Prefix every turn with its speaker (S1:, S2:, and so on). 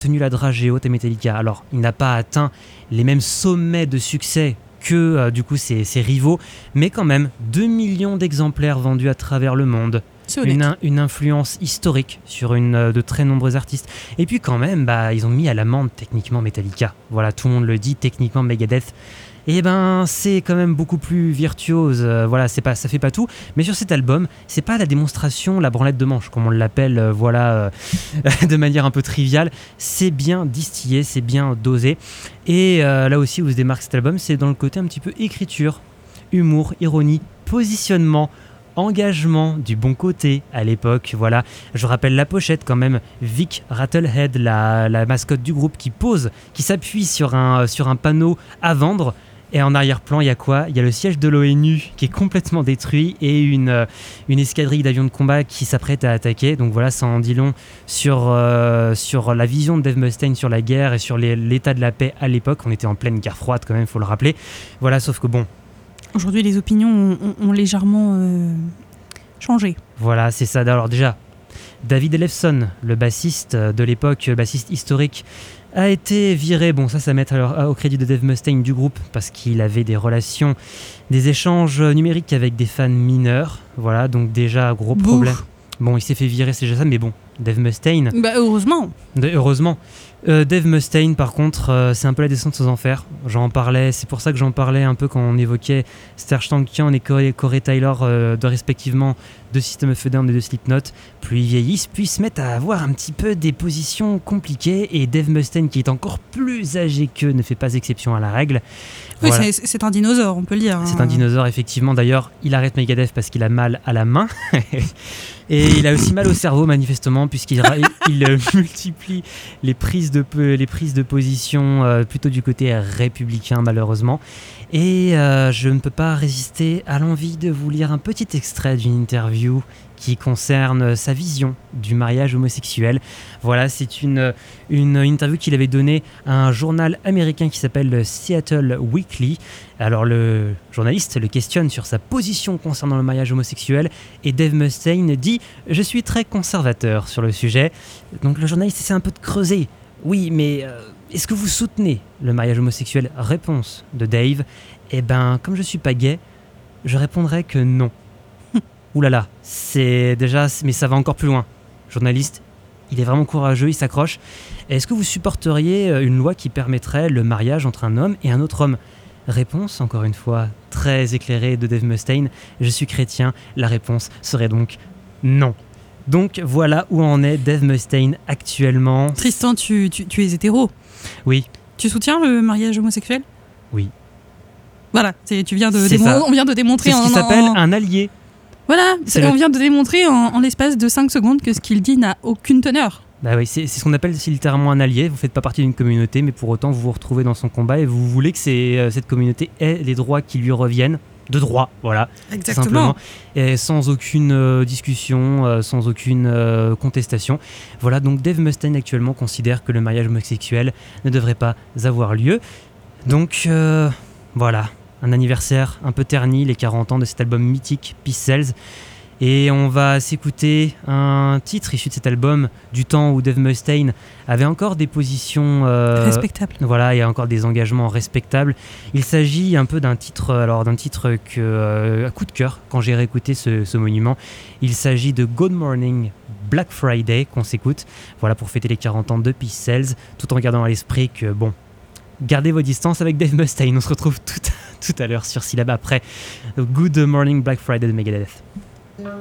S1: tenu la dragée haute à Metallica. Alors, il n'a pas atteint les mêmes sommets de succès que du coup ses rivaux, mais quand même 2 millions d'exemplaires vendus à travers le monde. Une influence historique sur de très nombreux artistes. Et puis quand même, ils ont mis à l'amende techniquement Metallica. Voilà, tout le monde le dit, techniquement Megadeth. Et c'est quand même beaucoup plus virtuose. Voilà, ça fait pas tout. Mais sur cet album, c'est pas la démonstration, la branlette de manche, comme on l'appelle, de manière un peu triviale. C'est bien distillé, c'est bien dosé. Et là aussi où se démarque cet album, c'est dans le côté un petit peu écriture, humour, ironie, positionnement, engagement du bon côté à l'époque. Voilà, je rappelle la pochette quand même. Vic Rattlehead, la mascotte du groupe, qui s'appuie sur un panneau à vendre. Et en arrière-plan, il y a quoi ? Il y a le siège de l'ONU qui est complètement détruit et une escadrille d'avions de combat qui s'apprête à attaquer. Donc voilà, ça en dit long sur la vision de Dave Mustaine sur la guerre et sur l'état de la paix à l'époque. On était en pleine guerre froide quand même, il faut le rappeler. Voilà, sauf que bon...
S2: Aujourd'hui, les opinions ont légèrement changé.
S1: Voilà, c'est ça. Alors déjà, David Ellefson, le bassiste de l'époque, bassiste historique, a été viré. Bon, ça met alors au crédit de Dave Mustaine du groupe parce qu'il avait des échanges numériques avec des fans mineurs. Voilà, donc déjà, gros problème. Bon, il s'est fait virer, c'est déjà ça, mais bon, Dave Mustaine...
S2: heureusement.
S1: Heureusement. Dave Mustaine, par contre, c'est un peu la descente aux enfers. C'est pour ça que j'en parlais un peu quand on évoquait Serj Tankian et Corey Taylor, respectivement de System of a Down et de Slipknot. Plus ils vieillissent, puis ils se mettent à avoir un petit peu des positions compliquées, et Dave Mustaine, qui est encore plus âgé qu'eux, ne fait pas exception à la règle.
S2: Oui,
S1: voilà.
S2: C'est un dinosaure, on peut le dire.
S1: C'est un dinosaure, effectivement. D'ailleurs, il arrête Megadeth parce qu'il a mal à la main. Et il a aussi mal au cerveau, manifestement, puisqu'il multiplie les prises de position plutôt du côté républicain, malheureusement. Et je ne peux pas résister à l'envie de vous lire un petit extrait d'une interview qui concerne sa vision du mariage homosexuel. Voilà, c'est une interview qu'il avait donnée à un journal américain qui s'appelle le Seattle Weekly. Alors le journaliste le questionne sur sa position concernant le mariage homosexuel et Dave Mustaine dit « Je suis très conservateur sur le sujet ». Donc le journaliste essaie un peu de creuser. « Oui, mais est-ce que vous soutenez le mariage homosexuel ?» Réponse de Dave « Eh ben, comme je suis pas gay, je répondrai que non. » Ouh là là, mais ça va encore plus loin. Journaliste, il est vraiment courageux, il s'accroche. Est-ce que vous supporteriez une loi qui permettrait le mariage entre un homme et un autre homme ? Réponse, encore une fois, très éclairée de Dave Mustaine. Je suis chrétien, la réponse serait donc non. Donc voilà où en est Dave Mustaine actuellement.
S2: Tristan, tu es hétéro ?
S1: Oui.
S2: Tu soutiens le mariage homosexuel ?
S1: Oui.
S2: Voilà, on vient de démontrer...
S1: C'est ce qui s'appelle un allié.
S2: Voilà, on vient de démontrer en l'espace de 5 secondes que ce qu'il dit n'a aucune teneur.
S1: Bah oui, c'est ce qu'on appelle littéralement un allié. Vous ne faites pas partie d'une communauté, mais pour autant vous vous retrouvez dans son combat et vous voulez que cette communauté ait les droits qui lui reviennent. De droit, voilà.
S2: Exactement.
S1: Simplement. Et sans aucune discussion, sans aucune contestation. Voilà, donc Dave Mustaine actuellement considère que le mariage homosexuel ne devrait pas avoir lieu. Donc voilà. Un anniversaire un peu terni, les 40 ans de cet album mythique, Peace Sells. Et on va s'écouter un titre issu de cet album du temps où Dave Mustaine avait encore des positions...
S2: respectables.
S1: Voilà, et encore des engagements respectables. Il s'agit un peu d'un titre que, à coup de cœur, quand j'ai réécouté ce monument. Il s'agit de Good Morning Black Friday qu'on s'écoute. Voilà, pour fêter les 40 ans de Peace Sells, tout en gardant à l'esprit que, bon, gardez vos distances avec Dave Mustaine. On se retrouve tout à l'heure sur Syllab après Good Morning Black Friday de Megadeth.